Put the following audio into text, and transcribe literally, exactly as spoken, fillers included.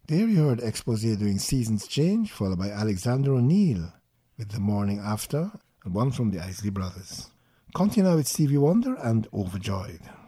There you heard Exposé doing Seasons Change, followed by Alexander O'Neill with The Morning After, and one from the Isley Brothers. Continue now with Stevie Wonder and Overjoyed.